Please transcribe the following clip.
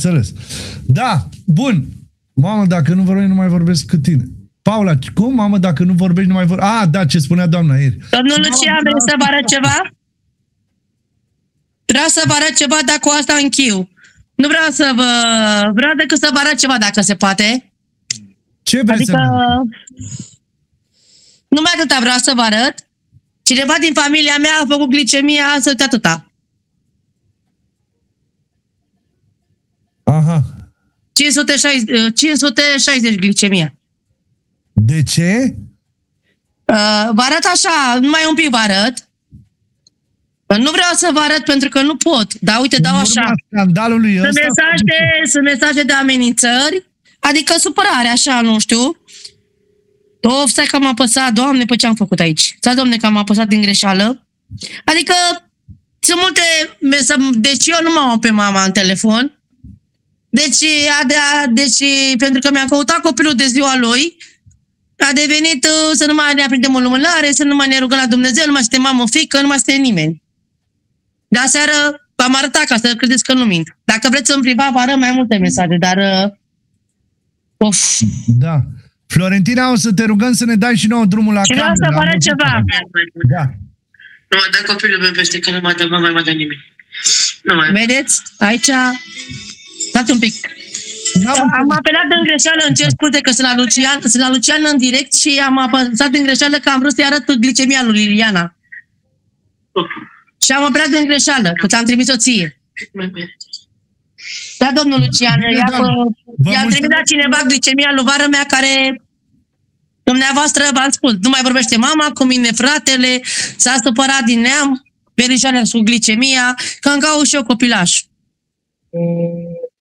înțeles. Da, bun. Mamă, dacă nu vorbești, nu mai vorbesc cu tine. Paula, cum? Mamă, dacă nu vorbești, nu mai vorbești. Ah, da, ce spunea doamna ieri. Domnul Lucian, vreți să vă arăt ceva? Vreau să vă arăt ceva, dacă cu asta închiu. Nu vreau să vă... Vreau decât să vă arăt ceva, dacă se poate. Ce vreți să... Numai atâta vreau să vă arăt. Cineva din familia mea a făcut glicemia, să uite atâta. Aha. 560 glicemia. De ce? Vă arăt așa, numai un pic vă arăt. Nu vreau să vă arăt pentru că nu pot, dar uite, dau așa. Scandalului ăsta, sunt mesaje de amenințări, adică supărare, așa, nu știu. Stai că am apăsat, Doamne, pe ce am făcut aici? Stai, Doamne, că am apăsat din greșeală. Adică sunt multe mesaje, deci eu nu m-am pe mama în telefon. Deci, pentru că mi-a căutat copilul de ziua lui, a devenit să nu mai ne aprindem o lumânare, să nu mai ne rugăm la Dumnezeu, nu mai suntem mamă, fică, nu mai suntem nimeni. De aseară v-am arătat ca să credeți că nu mint. Dacă vreți în privat, vă arăt mai multe mesaje, dar... Da. Florentina, o să te rugăm să ne dai și nouă drumul la cameră. Și vreau să vă arăt ceva. Da. Nu mai dă copilul meu peste, că nu mai dă nimeni. Nu mai. Vedeți? Aici... Stați un pic. Am apelat în greșeală, îmi cer scuze că sunt la Lucian în direct și am apăsat în greșeală că am vrut să-i arăt glicemia lui Liliana. Și am apelat în greșeală, că ți-am trimis-o ție. Da, domnul Lucian, i-am trimis la cineva glicemia lui vară mea care, dumneavoastră, v-am spus, nu mai vorbește mama cu mine, fratele, s-a supărat din neam, verișoarea cu glicemia, că îmi caut și eu copilaș.